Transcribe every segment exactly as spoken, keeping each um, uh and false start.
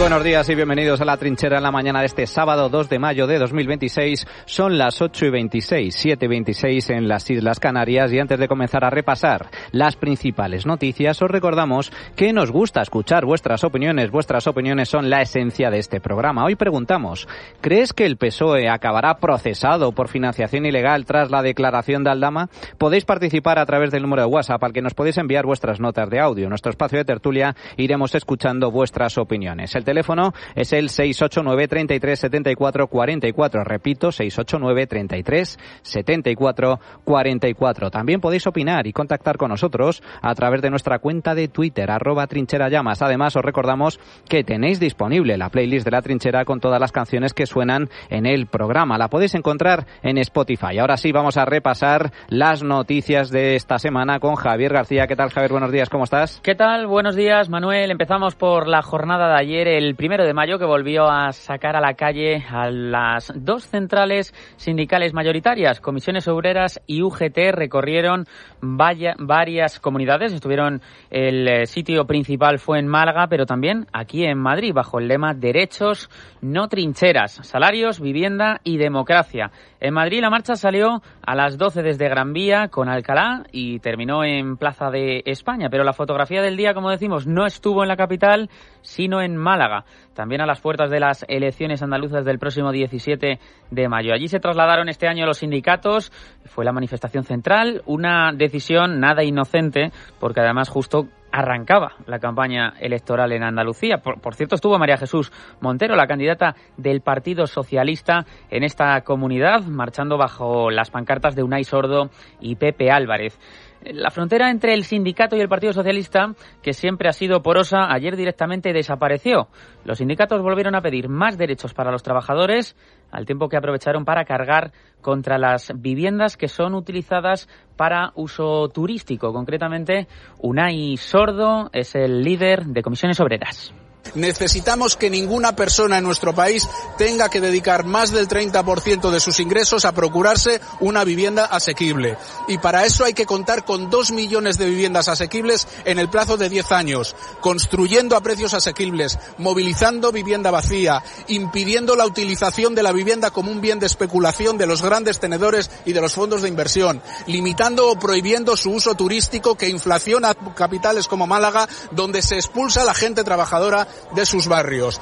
buenos días y bienvenidos a La Trinchera en la mañana de este sábado dos de mayo de dos mil veintiséis. Son las ocho y veintiséis, siete y veintiséis en las Islas Canarias, y antes de comenzar a repasar las principales noticias, os recordamos que nos gusta escuchar vuestras opiniones. Vuestras opiniones son la esencia de este programa. Hoy preguntamos, ¿crees que el P S O E acabará procesado por financiación ilegal tras la declaración de Aldama? Podéis participar a través del número de WhatsApp al que nos podéis enviar vuestras notas de audio. En nuestro espacio de tertulia iremos escuchando vuestras opiniones. El teléfono es el seis ocho nueve, treinta y tres, setenta y cuatro, cuarenta y cuatro. Repito, seis ocho nueve, treinta y tres, setenta y cuatro, cuarenta y cuatro. También podéis opinar y contactar con nosotros a través de nuestra cuenta de Twitter, arroba trincherallamas. Además, os recordamos que tenéis disponible la playlist de La Trinchera con todas las canciones que suenan en el programa. La podéis encontrar en Spotify. Ahora sí, vamos a repasar las noticias de esta semana con Javier García. ¿Qué tal, Javier? Buenos días, ¿cómo estás? ¿Qué tal? Buenos días, Manuel. Empezamos por la jornada de ayer, el primero de mayo, que volvió a sacar a la calle a las dos centrales sindicales mayoritarias. Comisiones Obreras y U G T recorrieron vaya, varias comunidades. Estuvieron, el sitio principal fue en Málaga, pero también aquí en Madrid, bajo el lema Derechos, no trincheras, salarios, vivienda y democracia. En Madrid la marcha salió a las doce desde Gran Vía con Alcalá y terminó en Plaza de España, pero la fotografía del día, como decimos, no estuvo en la capital, sino en Málaga, también a las puertas de las elecciones andaluzas del próximo diecisiete de mayo. Allí se trasladaron este año los sindicatos, fue la manifestación central, una decisión nada inocente, porque además justo arrancaba la campaña electoral en Andalucía. Por, por cierto, estuvo María Jesús Montero, la candidata del Partido Socialista en esta comunidad, marchando bajo las pancartas de Unai Sordo y Pepe Álvarez. La frontera entre el sindicato y el Partido Socialista, que siempre ha sido porosa, ayer directamente desapareció. Los sindicatos volvieron a pedir más derechos para los trabajadores, al tiempo que aprovecharon para cargar contra las viviendas que son utilizadas para uso turístico. Concretamente, Unai Sordo es el líder de Comisiones Obreras. Necesitamos que ninguna persona en nuestro país tenga que dedicar más del treinta por ciento de sus ingresos a procurarse una vivienda asequible. Y para eso hay que contar con dos millones de viviendas asequibles en el plazo de diez años, construyendo a precios asequibles, movilizando vivienda vacía, impidiendo la utilización de la vivienda como un bien de especulación de los grandes tenedores y de los fondos de inversión, limitando o prohibiendo su uso turístico que inflaciona capitales como Málaga, donde se expulsa a la gente trabajadora de sus barrios.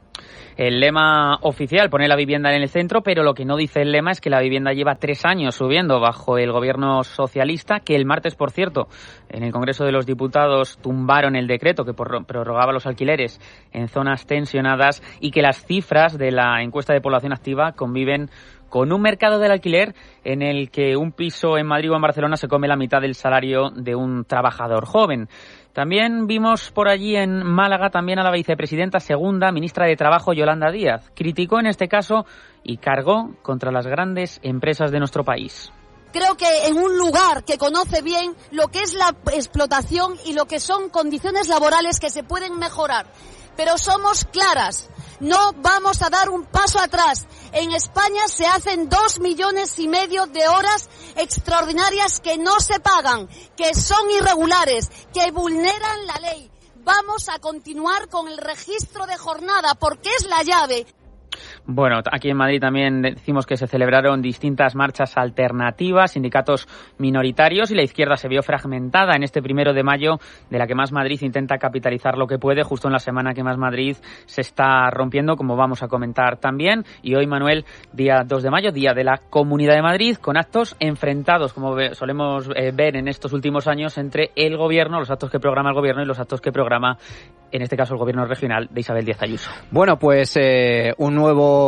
El lema oficial pone la vivienda en el centro, pero lo que no dice el lema es que la vivienda lleva tres años subiendo bajo el gobierno socialista, que el martes, por cierto, en el Congreso de los Diputados tumbaron el decreto que prorrogaba los alquileres en zonas tensionadas, y que las cifras de la encuesta de población activa conviven con un mercado del alquiler en el que un piso en Madrid o en Barcelona se come la mitad del salario de un trabajador joven. También vimos por allí en Málaga también a la vicepresidenta segunda, ministra de Trabajo, Yolanda Díaz. Criticó en este caso y cargó contra las grandes empresas de nuestro país. Creo que en un lugar que conoce bien lo que es la explotación y lo que son condiciones laborales que se pueden mejorar. Pero somos claras, no vamos a dar un paso atrás. En España se hacen dos millones y medio de horas extraordinarias que no se pagan, que son irregulares, que vulneran la ley. Vamos a continuar con el registro de jornada porque es la llave. Bueno, aquí en Madrid también decimos que se celebraron distintas marchas alternativas, sindicatos minoritarios, y la izquierda se vio fragmentada en este primero de mayo, de la que Más Madrid intenta capitalizar lo que puede, justo en la semana que Más Madrid se está rompiendo, como vamos a comentar también. Y hoy, Manuel, día dos de mayo, día de la Comunidad de Madrid, con actos enfrentados, como ve, solemos eh, ver en estos últimos años, entre el gobierno, los actos que programa el gobierno y los actos que programa, en este caso, el gobierno regional de Isabel Díaz Ayuso. Bueno, pues eh, un nuevo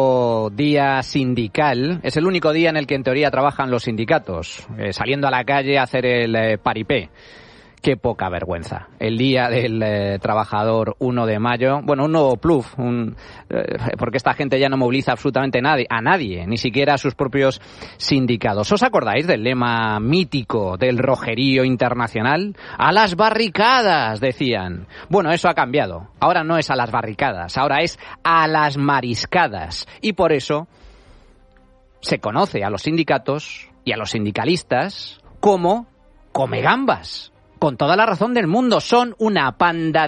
día sindical. Es el único día en el que en teoría trabajan los sindicatos, eh, saliendo a la calle a hacer el eh, paripé. Qué poca vergüenza. El día del eh, trabajador uno de mayo, bueno, un nuevo pluf, un, eh, porque esta gente ya no moviliza absolutamente nadie, a nadie, ni siquiera a sus propios sindicatos. ¿Os acordáis del lema mítico del rojerío internacional? A las barricadas, decían. Bueno, eso ha cambiado. Ahora no es a las barricadas, ahora es a las mariscadas. Y por eso se conoce a los sindicatos y a los sindicalistas como comegambas. Con toda la razón del mundo, son una panda de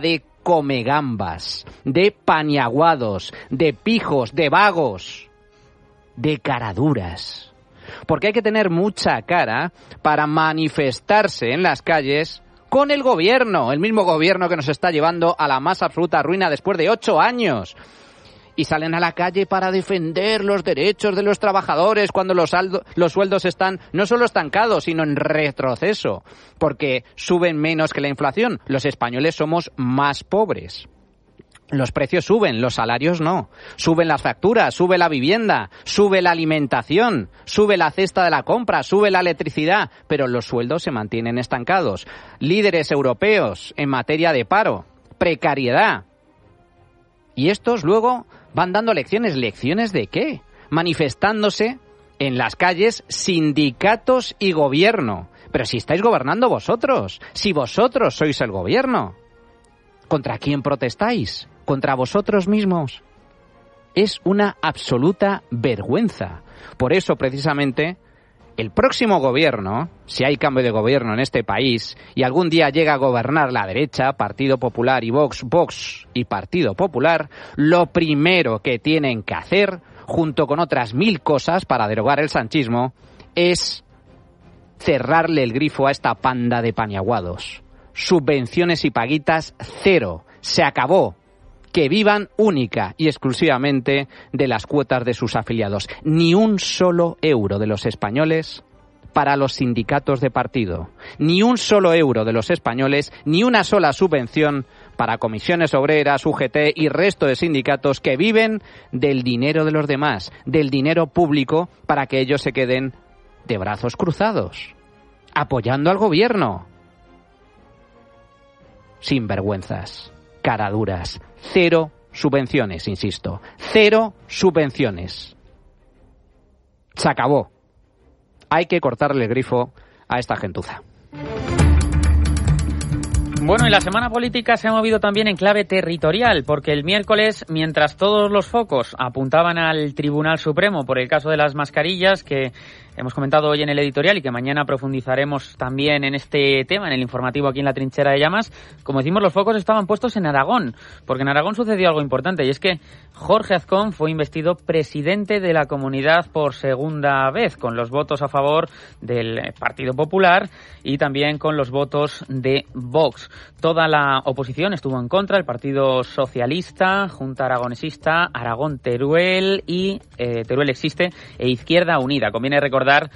comegambas, de paniaguados, de pijos, de vagos, de caraduras. Porque hay que tener mucha cara para manifestarse en las calles con el gobierno, el mismo gobierno que nos está llevando a la más absoluta ruina después de ocho años. Y salen a la calle para defender los derechos de los trabajadores cuando los, saldo, los sueldos están no solo estancados, sino en retroceso, porque suben menos que la inflación. Los españoles somos más pobres. Los precios suben, los salarios no. Suben las facturas, sube la vivienda, sube la alimentación, sube la cesta de la compra, sube la electricidad, pero los sueldos se mantienen estancados. Líderes europeos en materia de paro, precariedad. Y estos luego van dando lecciones. ¿Lecciones de qué? Manifestándose en las calles sindicatos y gobierno. Pero si estáis gobernando vosotros, si vosotros sois el gobierno, ¿contra quién protestáis? ¿Contra vosotros mismos? Es una absoluta vergüenza. Por eso, precisamente, el próximo gobierno, si hay cambio de gobierno en este país y algún día llega a gobernar la derecha, Partido Popular y Vox, Vox y Partido Popular, lo primero que tienen que hacer, junto con otras mil cosas para derogar el sanchismo, es cerrarle el grifo a esta panda de paniaguados. Subvenciones y paguitas cero. Se acabó. Que vivan única y exclusivamente de las cuotas de sus afiliados. Ni un solo euro de los españoles para los sindicatos de partido. Ni un solo euro de los españoles, ni una sola subvención para comisiones obreras, U G T y resto de sindicatos que viven del dinero de los demás, del dinero público, para que ellos se queden de brazos cruzados, apoyando al gobierno. Sinvergüenzas, caraduras. Cero subvenciones, insisto. Cero subvenciones. Se acabó. Hay que cortarle el grifo a esta gentuza. Bueno, y la semana política se ha movido también en clave territorial, porque el miércoles, mientras todos los focos apuntaban al Tribunal Supremo por el caso de las mascarillas, que hemos comentado hoy en el editorial y que mañana profundizaremos también en este tema, en el informativo aquí en la Trinchera de Llamas, como decimos, los focos estaban puestos en Aragón, porque en Aragón sucedió algo importante, y es que Jorge Azcón fue investido presidente de la comunidad por segunda vez, con los votos a favor del Partido Popular y también con los votos de Vox. Toda la oposición estuvo en contra, el Partido Socialista, Junta Aragonesista, Aragón Teruel y eh, Teruel Existe e Izquierda Unida. Conviene recordar